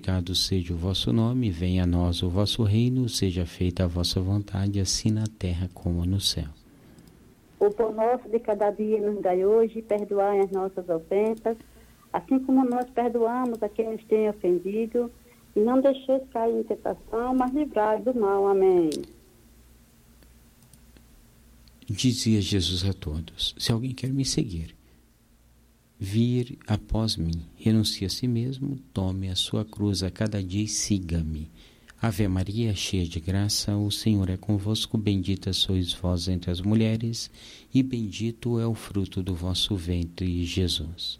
santificado seja o vosso nome, venha a nós o vosso reino, seja feita a vossa vontade, assim na terra como no céu. O pão nosso de cada dia nos dai hoje, perdoai as nossas ofensas, assim como nós perdoamos a quem nos tem ofendido, e não deixeis cair em tentação, mas livrai do mal. Amém. Dizia Jesus a todos: se alguém quer me seguir, vir após mim, renuncie a si mesmo, tome a sua cruz a cada dia e siga-me. Ave Maria, cheia de graça, o Senhor é convosco, bendita sois vós entre as mulheres, e bendito é o fruto do vosso ventre, Jesus.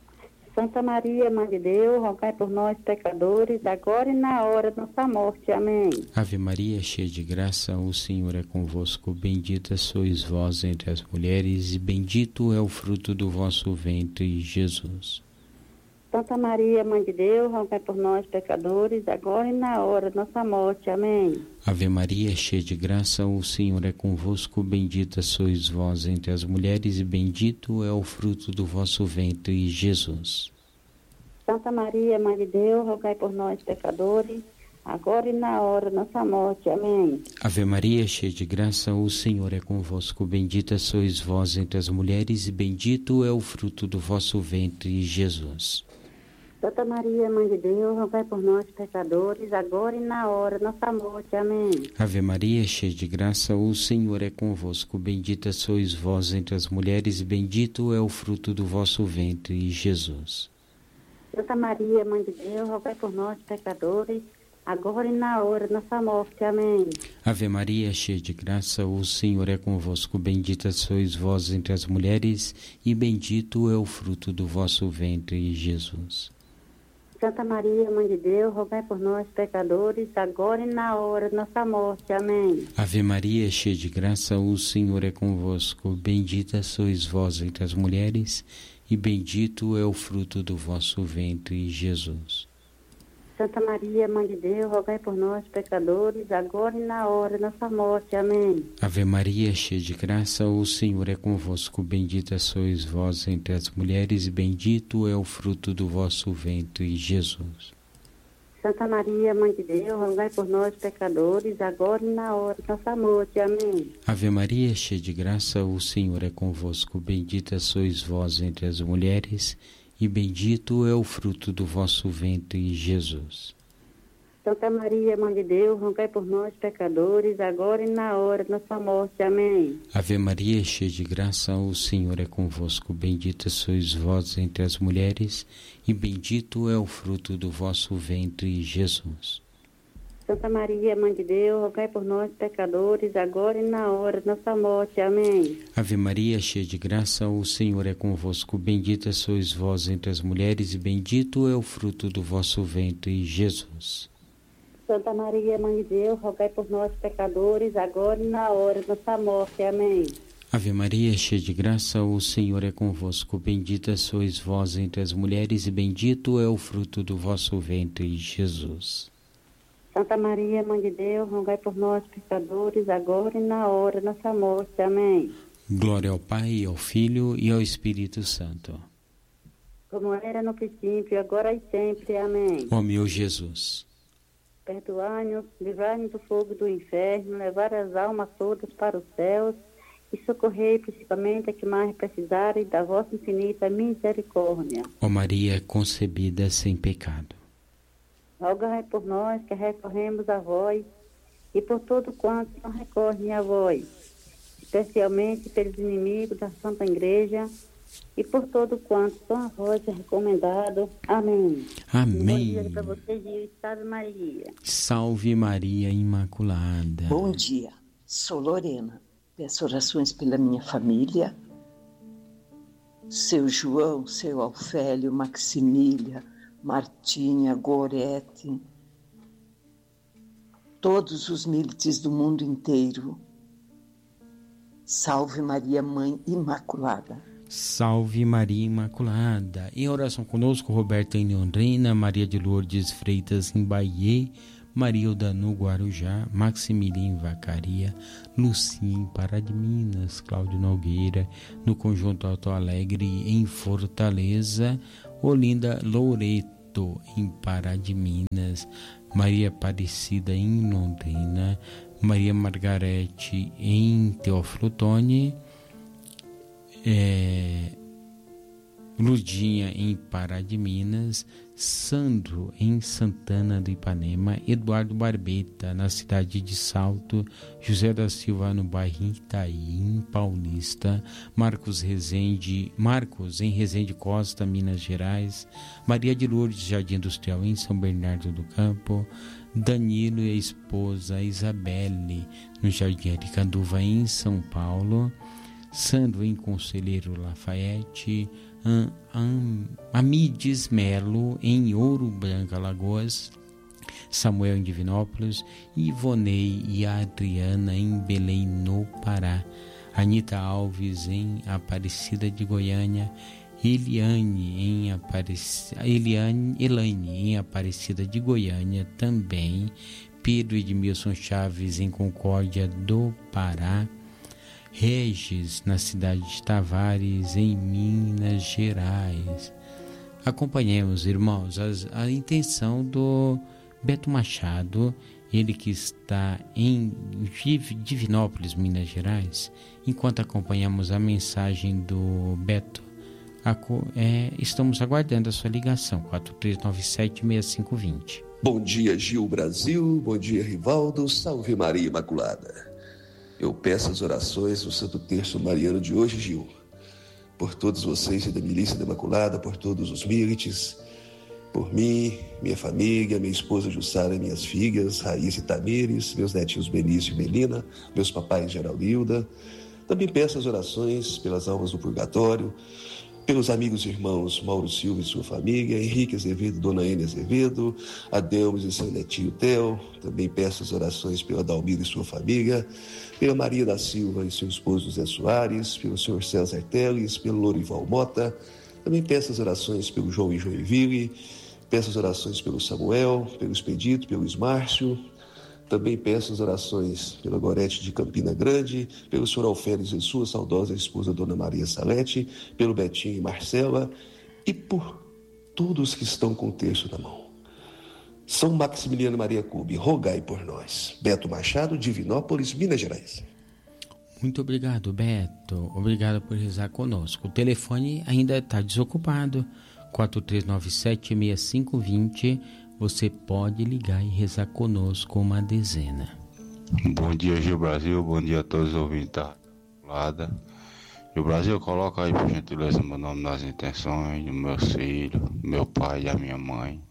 Santa Maria, Mãe de Deus, rogai por nós, pecadores, agora e na hora da nossa morte. Amém. Ave Maria, cheia de graça, o Senhor é convosco, bendita sois vós entre as mulheres, e bendito é o fruto do vosso ventre, Jesus. Santa Maria, Mãe de Deus, rogai por nós, pecadores, agora e na hora da nossa morte. Amém. Ave Maria, cheia de graça, o Senhor é convosco, bendita sois vós entre as mulheres, e bendito é o fruto do vosso ventre, Jesus. Santa Maria, Mãe de Deus, rogai por nós, pecadores, agora e na hora da nossa morte. Amém. Ave Maria, cheia de graça, o Senhor é convosco, bendita sois vós entre as mulheres, e bendito é o fruto do vosso ventre, Jesus. Santa Maria, Mãe de Deus, rogai por nós, pecadores, agora e na hora da nossa morte. Amém. Ave Maria, cheia de graça, o Senhor é convosco, bendita sois vós entre as mulheres, e bendito é o fruto do vosso ventre, Jesus. Santa Maria, Mãe de Deus, rogai por nós, pecadores, agora e na hora da nossa morte. Amém. Ave Maria, cheia de graça, o Senhor é convosco, bendita sois vós entre as mulheres, e bendito é o fruto do vosso ventre, Jesus. Santa Maria, Mãe de Deus, rogai por nós, pecadores, agora e na hora da nossa morte. Amém. Ave Maria, cheia de graça, o Senhor é convosco, bendita sois vós entre as mulheres, e bendito é o fruto do vosso ventre, Jesus. Santa Maria, Mãe de Deus, rogai por nós, pecadores, agora e na hora da nossa morte. Amém. Ave Maria, cheia de graça, o Senhor é convosco, bendita sois vós entre as mulheres, e bendito é o fruto do vosso ventre, Jesus. Santa Maria, Mãe de Deus, rogai por nós, pecadores, agora e na hora da nossa morte. Amém. Ave Maria, cheia de graça, o Senhor é convosco, bendita sois vós entre as mulheres, e bendito é o fruto do vosso ventre, Jesus. Santa Maria, Mãe de Deus, rogai por nós, pecadores, agora e na hora da nossa morte. Amém. Ave Maria, cheia de graça, o Senhor é convosco, bendita sois vós entre as mulheres, e bendito é o fruto do vosso ventre, Jesus. Santa Maria, Mãe de Deus, rogai por nós, pecadores, agora e na hora da nossa morte. Amém. Ave Maria, cheia de graça, o Senhor é convosco, bendita sois vós entre as mulheres, e bendito é o fruto do vosso ventre, Jesus. Santa Maria, Mãe de Deus, rogai por nós, pecadores, agora e na hora da nossa morte. Amém. Ave Maria, cheia de graça, o Senhor é convosco, bendita sois vós entre as mulheres, e bendito é o fruto do vosso ventre, Jesus. Santa Maria, Mãe de Deus, rogai por nós, pecadores, agora e na hora da nossa morte. Amém. Glória ao Pai, ao Filho e ao Espírito Santo. Como era no princípio, agora e sempre. Amém. Ó meu Jesus, perdoai-nos, livrai-nos do fogo do inferno, levar as almas todas para os céus e socorrei principalmente a que mais precisarem da vossa infinita misericórdia. ó Maria concebida sem pecado, rogai por nós que recorremos a vós e por todo quanto não recorrem a vós, especialmente pelos inimigos da Santa Igreja e por todo quanto são a vós recomendado. Amém. Amém. Bom dia para vocês e salve Maria. Salve Maria Imaculada. Bom dia, sou Lorena. Peço orações pela minha família, seu João, seu Alfélio, Maximília, Martinha, Gorete, todos os milites do mundo inteiro. Salve Maria, Mãe Imaculada. Salve Maria Imaculada. Em oração conosco, Roberta em Londrina, Maria de Lourdes Freitas em Bahia, Marilda no Guarujá, Maximiliano em Vacaria, Lucinha em Pará de Minas, Cláudio Nogueira no Conjunto Alto Alegre em Fortaleza, Olinda Loreto Beto, em Pará de Minas, Maria Aparecida, em Londrina, Maria Margarete, em Teófilo Otoni, Ludinha, em Pará de Minas, Sandro, em Santana do Ipanema, Eduardo Barbeta, na cidade de Salto, José da Silva, no bairro Itaim, Paulista, Marcos, em Resende Costa, Minas Gerais, Maria de Lourdes, Jardim Industrial, em São Bernardo do Campo, Danilo e a esposa Isabelle, no Jardim Aricanduva, em São Paulo, Sandro, em Conselheiro Lafayette, Amides Melo, em Ouro Branco, Alagoas, Samuel, em Divinópolis, Ivonei e Adriana, em Belém, no Pará, Anita Alves, em Aparecida de Goiânia, Elaine, em Aparecida de Goiânia também, Pedro Edmilson Chaves, em Concórdia do Pará, Regis, na cidade de Tavares, em Minas Gerais. Acompanhemos, irmãos, a intenção do Beto Machado, ele que está em Divinópolis, Minas Gerais. Enquanto acompanhamos a mensagem do Beto, estamos aguardando a sua ligação, 4397-6520. Bom dia, Gil Brasil, bom dia, Rivaldo, salve Maria Imaculada. Eu peço as orações do Santo Terço Mariano de hoje, Gil, por todos vocês da Milícia da Imaculada, por todos os milites, por mim, minha família, minha esposa Jussara, minhas filhas, Raíssa e Tamires, meus netinhos Benício e Melina, meus papais Geraldilda. Também peço as orações pelas almas do purgatório, pelos amigos e irmãos Mauro Silva e sua família, Henrique Azevedo, Dona Ene Azevedo, Adelmes e seu netinho Theo. Também peço as orações pela Dalmira e sua família, pela Maria da Silva e seu esposo José Soares, pelo senhor César Teles, pelo Lorival Mota. Também peço as orações pelo João e Joinville, peço as orações pelo Samuel, pelo Expedito, pelo Ismárcio. Também peço as orações pela Gorete de Campina Grande, pelo senhor Alferes e sua saudosa esposa Dona Maria Salete, pelo Betinho e Marcela e por todos que estão com o terço na mão. São Maximiliano Maria Cube, rogai por nós. Beto Machado, Divinópolis, Minas Gerais. Muito obrigado, Beto. Obrigado por rezar conosco. O telefone ainda está desocupado, 4397-6520. Você pode ligar e rezar conosco uma dezena. Bom dia, Gil Brasil. Bom dia a todos os ouvintes da Imaculada. Gil Brasil, coloca aí, por gentileza, meu nome nas intenções, do meu filho, do meu pai e da minha mãe.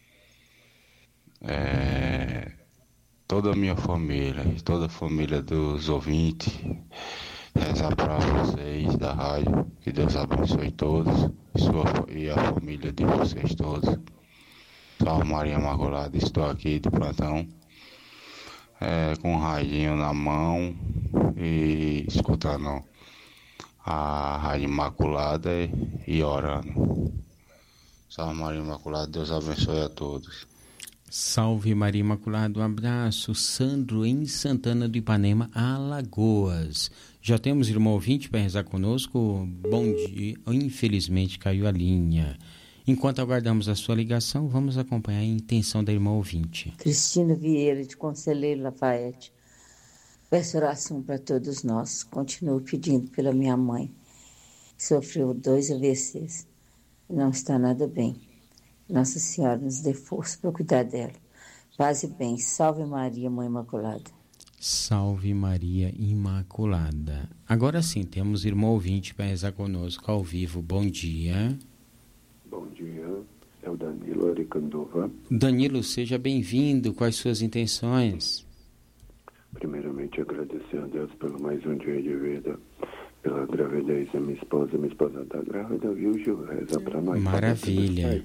Toda a minha família, toda a família dos ouvintes. Rezar para vocês da rádio. Que Deus abençoe todos e a família de vocês todos. Salve Maria Imaculada, estou aqui de plantão, com um radinho na mão e escutando a Rádio Imaculada e orando. Salve Maria Imaculada, Deus abençoe a todos. Salve Maria Imaculada, um abraço. Sandro, em Santana do Ipanema, Alagoas. Já temos irmão ouvinte para rezar conosco? Bom dia, infelizmente caiu a linha. Enquanto aguardamos a sua ligação, vamos acompanhar a intenção da irmã ouvinte. Cristina Vieira, de Conselheiro Lafayette. Peço oração para todos nós. Continuo pedindo pela minha mãe, que sofreu 2 AVCs e não está nada bem. Nossa Senhora nos dê força para cuidar dela. Paz e bem. Salve Maria, Mãe Imaculada. Salve Maria Imaculada. Agora sim, temos irmão ouvinte para rezar conosco ao vivo. Bom dia. Bom dia, é o Danilo Aricanduva. Danilo, seja bem-vindo. Quais suas intenções? Primeiramente, agradecer a Deus pelo mais um dia de vida, pela gravidez da minha esposa está grávida, viu, Gil? Reza para nós. Maravilha.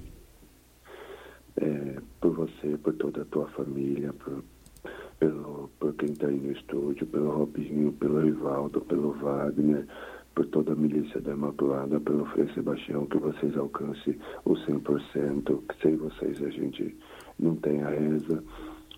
Por você, por toda a tua família, por quem está aí no estúdio, pelo Robinho, pelo Rivaldo, pelo Wagner, por toda a milícia da Imaculada, pelo Frei Sebastião, que vocês alcancem o 100%, que sem vocês a gente não tem a reza.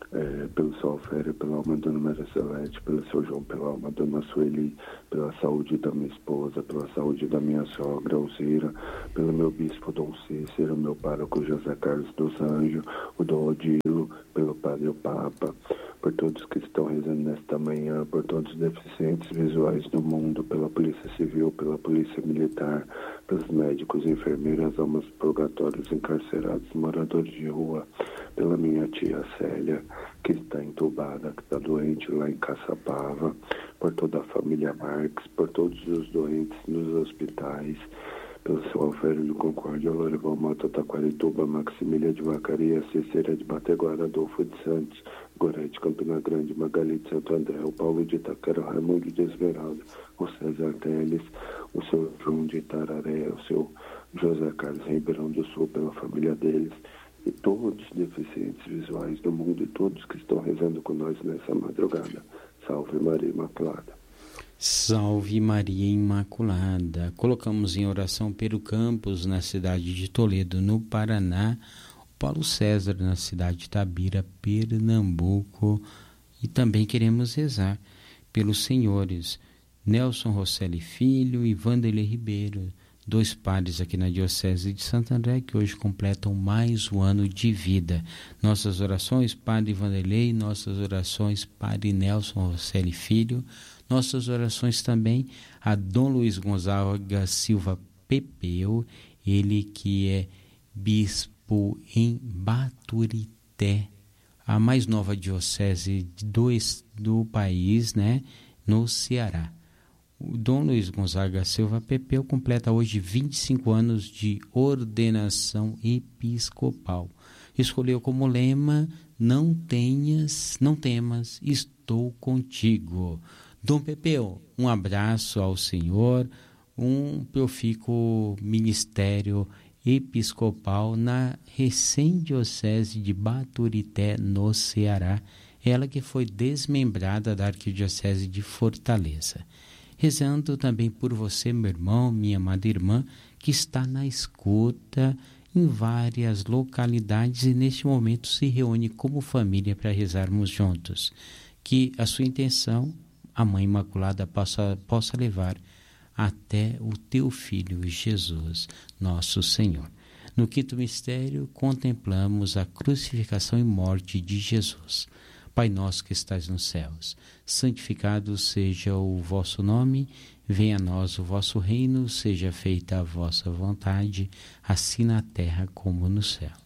pelo seu Alfério, pela alma da Dona Maria Celeste, pelo seu João, pela alma da Dona Sueli, pela saúde da minha esposa, pela saúde da minha sogra, Alzira, pelo meu bispo Dom Cícero, meu pároco José Carlos dos Anjos, o Dom Odilo, pelo Padre o Papa, por todos que estão rezando nesta manhã, por todos os deficientes visuais do mundo, pela Polícia Civil, pela Polícia Militar, pelos médicos, enfermeiras, almas purgatórios, encarcerados, moradores de rua, pela minha tia Célia, que está entubada, que está doente lá em Caçapava, por toda a família Marques, por todos os doentes nos hospitais, pelo seu Alfério de Concórdia, Lorival Mota, Taquarituba, Maximília de Vacaria, Cecília de Bateguara, Adolfo de Santos, Gorete, Campina Grande, Magali de Santo André, o Paulo de Itaquera, o Raimundo de Esmeralda, o César Teles, o seu João de Itararé, o seu José Carlos Ribeirão do Sul, pela família deles, e todos os deficientes visuais do mundo e todos que estão rezando com nós nessa madrugada. Salve Maria Imaculada. Salve Maria Imaculada. Colocamos em oração pelo campus na cidade de Toledo, no Paraná, o Paulo César na cidade de Tabira, Pernambuco, e também queremos rezar pelos senhores Nelson Rosselli Filho e Vanderlei Ribeiro, 2 padres aqui na Diocese de Santo André, que hoje completam mais um ano de vida. Nossas orações, Padre Vanderlei, nossas orações, Padre Nelson Rosselli Filho, nossas orações também a Dom Luiz Gonzaga Silva Pepeu, ele que é bispo em Baturité, a mais nova diocese do país, né, no Ceará. O Dom Luiz Gonzaga Silva Pepeu completa hoje 25 anos de ordenação episcopal. Escolheu como lema: não temas, estou contigo. Dom Pepeu, um abraço ao Senhor, um profícuo ministério episcopal na recém-diocese de Baturité, no Ceará, ela que foi desmembrada da Arquidiocese de Fortaleza. Rezando também por você, meu irmão, minha amada irmã, que está na escuta em várias localidades e neste momento se reúne como família para rezarmos juntos. Que a sua intenção, a Mãe Imaculada, possa levar até o teu Filho Jesus, nosso Senhor. No quinto mistério, contemplamos a crucificação e morte de Jesus. Pai nosso que estais nos céus, santificado seja o vosso nome, venha a nós o vosso reino, seja feita a vossa vontade, assim na terra como no céu.